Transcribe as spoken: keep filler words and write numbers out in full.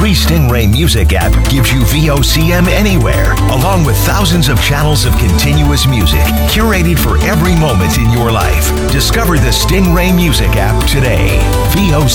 free Stingray Music app gives you V O C M anywhere, along with thousands of channels of continuous music curated for every moment in your life. Discover the Stingray Music app today. V O C